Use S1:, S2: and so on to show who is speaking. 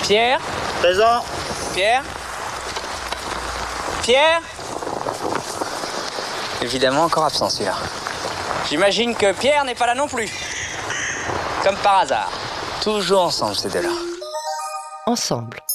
S1: Pierre?
S2: Présent.
S1: Pierre? Pierre? Évidemment encore absent celui-là. J'imagine que Pierre n'est pas là non plus. Comme par hasard. Toujours ensemble ces deux-là.
S3: Ensemble.